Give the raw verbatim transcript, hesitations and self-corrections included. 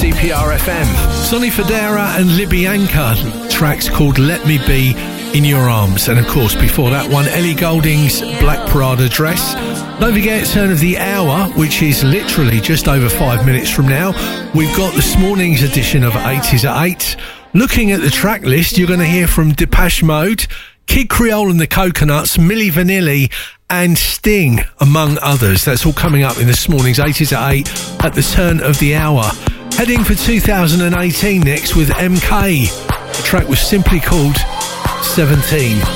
C P R F M. Sonny Fodera and Libyanka, tracks called Let Me Be in Your Arms. And of course, before that one, Ellie Goulding's Black Prada Dress. Don't forget, turn of the hour, which is literally just over five minutes from now. We've got this morning's edition of eighties at eight. Looking at the track list, you're going to hear from Depeche Mode, Kid Creole and the Coconuts, Milli Vanilli and Sting, among others. That's all coming up in this morning's eighties at eight at the turn of the hour. Heading for two thousand eighteen next with M K. The track was simply called seventeen.